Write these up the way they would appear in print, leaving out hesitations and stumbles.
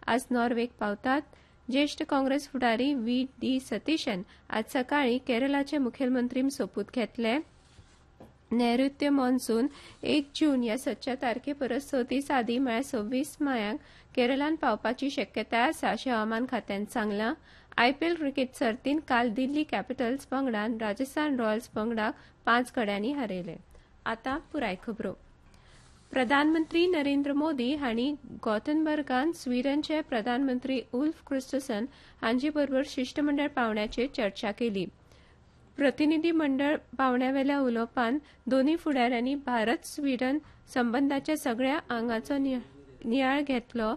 आज नॉर्वेक पावतात. ज्येष्ठ काँग्रेस फुडारी व्ही.डी. सतीशन आज सकाळी केरळाचे मुखेलमंत्री म्हूण सोपूत घेतले. नैऋत्य मॉन्सून 1 जून ह्या 6 तारखे परस 6 दीस आदी म्हळ्यार 26 मायांक केरळांत पावपाची शक्यताय आसा अशें हवामान खात्यान सांगलां. आयपीएल क्रिकेट सर्तींत काल दिल्ली कॅपिटल्स पंगडान राजस्थान रॉयल्स पंगडाक 5 गड्यांनी हारयले. आतां पुराय खबरो. प्रधानमंत्री नरेंद्र मोदी हांणी गॉथेनबर्गांत स्वीडनचे प्रधानमंत्री उल्फ क्रिस्टसन हांचे बरोबर शिष्टमंडळ पावण्याचेर चर्चा केली. प्रतिनिधी मंडळ पावण्यावेल्या उलोवपांत दोनूय फुडाऱ्यांनी भारत स्वीडन संबंदाच्या सगळ्या आंगांचो नियाळ घेतलो.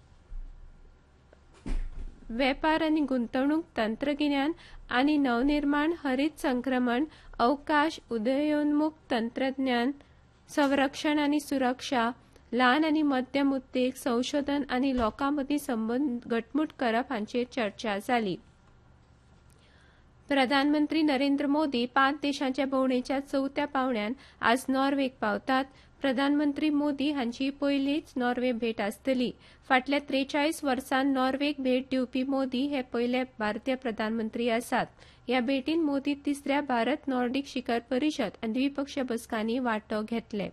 वेपार आनी गुंतवणूक, तंत्रगिन्यान आनी नवनिर्माण, हरीत संक्रमण, अवकाश, उदयोन्मुख तंत्रज्ञान, संरक्षण आनी सुरक्षा, ल्हान आनी मध्यम उद्देग, संशोधन आनी लोकां मदीं संबंद घटमूट करप हांचेर चर्चा जाली. प्रधानमंत्री नरेंद्र मोदी 5 देशांच्या भोंवडेच्या 4थ्या पावण्यान आज नॉर्वेक पावतात. प्रधानमंत्री मोदी हांची पयलीच नॉर्वे भेट आसतली. फाटल्या 43 वर्सांत नॉर्वेक भेट दिवपी मोदी हे पयले भारतीय प्रधानमंत्री आसात. ह्या भेटीन मोदी 3ऱ्या भारत नॉर्डीक शिखर परिशद आनी द्विपक्षीय बसकांनी वांटो घेतले.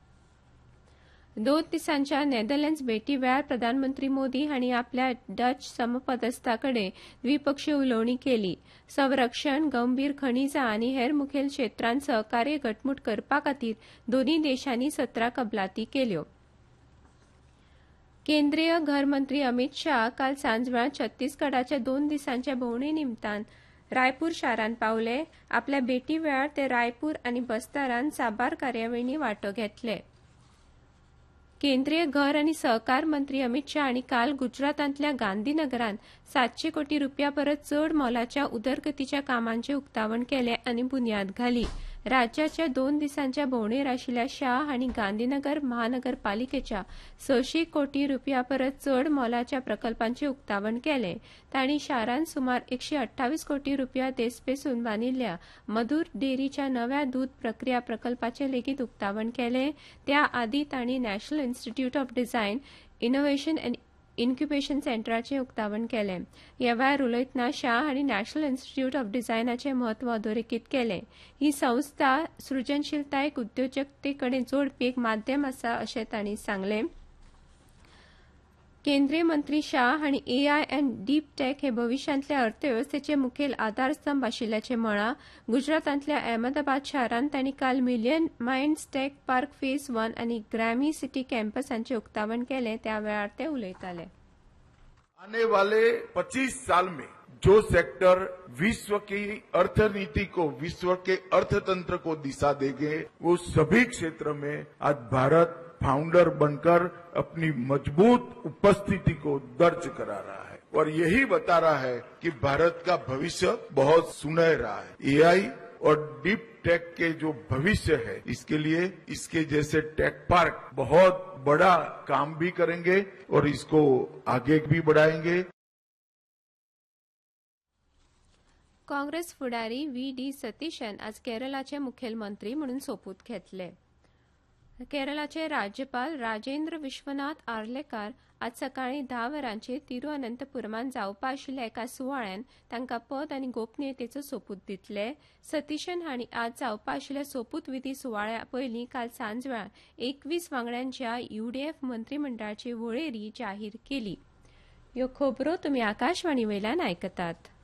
2 दिसांच्या नेदरलँड्स भेटी वेळार प्रधानमंत्री मोदी हांणी आपल्या डच समपदस्थांकडेन द्विपक्षीय उलोवणी केली. संरक्षण, गंभीर खनिजां आनी हेर मुखेल क्षेत्रांत सहकार्य घटमूट करपा खातीर दोनूय देशांनी 17 कबलाती केल्यो. केंद्रीय घर मंत्री अमित शाह काल सांजवेळा छत्तीसगडाच्या 2 दिसांच्या भोंवडे निमतान रायपूर शारांत पावले. आपल्या भेटी वेळार ते रायपूर आनी बस्तारांत साबार कार्यावळींनी वांटो घेतले. केंद्रीय घर आनी सहकार मंत्री अमित शाह हांणी काल गुजरातांतल्या गांधीनगरांत 700 कोटी रुपया परस चड मोलाच्या उदरगतीच्या कामांचें उक्तावण केलें आनी बुन्याद घाली. राज्याच्या 2 दिसांच्या भोंवडेर आशिल्ल्या शाह हांणी गांधीनगर महानगरपालिकेच्या 600 कोटी रुपया परस चड मोलाच्या प्रकल्पांचें उक्तावण केलें. तांणी शारांत सुमार 128 कोटी रुपया देसपेसून बांदिल्ल्या मधुर डेअरीच्या नव्या दूद प्रक्रिया प्रकल्पाचें लेगीत उक्तावण केलें. त्या आदी तांणी national institute of design, innovation and incubation सेंटराचें उक्तावण केलें. ह्या वेळार उलयतना शाह हांणी नॅशनल इन्स्टिट्यूट ऑफ डिझायनाचें म्हत्व अधोरेखीत केलें. ही संस्था सृजनशीलतायेक उद्योजकतेकडेन जोडपी एक माध्यम आसा अशें तांणी सांगलें. केंद्रीय मंत्री शाह हांणी एआय आनी डीप टॅक हे भविश्यांतल्या अर्थवेवस्थेचे मुखेल आधारस्तंभ आशिल्ल्याचें म्हळां. गुजरातांतल्या अहमदाबाद शारांत तांणी काल million minds tack park phase 1 आनी ग्रॅमी सिटी कॅम्पस हांचें उक्तावण केलें. त्या वेळार ते उलयताले. आने वाले 25 साल में जो सेक्टर विश्व की अर्थनीति को, विश्व के अर्थतंत्र को दिशा देंगे, वो सभी क्षेत्र में आज भारत फाउंडर बनकर अपनी मजबूत उपस्थिति को दर्ज करा रहा है और यही बता रहा है कि भारत का भविष्य बहुत सुनहरा है. एआई और डीप टेक के जो भविष्य है, इसके लिए इसके जैसे टेक पार्क बहुत बड़ा काम भी करेंगे और इसको आगे भी बढ़ाएंगे. काँग्रेस फुडारी व्ही.डी. सतीशन आज केरळाचे मुखेलमंत्री म्हणून सोपूत घेतले. केरळाचे राज्यपाल राजेंद्र विश्वनाथ आर्लेकर आज सकाळी 10 वरांचेर तिरुअनंतपुरमांत जावपा आशिल्ल्या एका सुवाळ्यान तांकां पद आनी गोपनीयतेचो सोपूत दितले. सतीशन हांणी आज जावपा आशिल्ल्या सोपूत विधी सुवाळ्या पयलीं काल सांजवेळा 21 वांगड्यांच्या यूडीएफ मंत्रीमंडळाची वळेरी जाहीर केली. ह्यो खबरो तुमी आकाशवाणी वयल्यान आयकतात.